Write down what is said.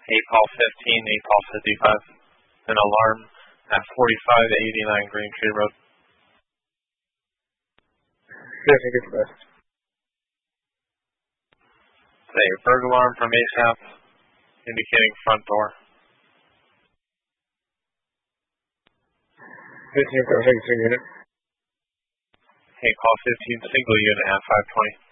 APOL 15, APOL 55. An alarm at 4589 Green Tree Road. Yes, I get best. Say, burglar alarm from ASAP, indicating front door. This is a unit. Hey, call 15, single unit at 520.